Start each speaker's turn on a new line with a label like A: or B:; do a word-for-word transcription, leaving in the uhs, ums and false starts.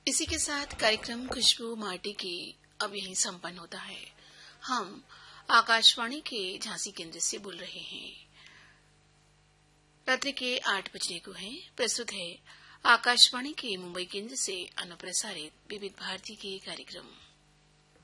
A: इसी के साथ कार्यक्रम खुशबू माटी की अब यहीं संपन्न होता है। हम आकाशवाणी के झांसी केंद्र से बोल रहे हैं। रात्रि के आठ बजने को है। प्रस्तुत है आकाशवाणी के मुंबई केंद्र से अनुप्रसारित विविध भारती के कार्यक्रम।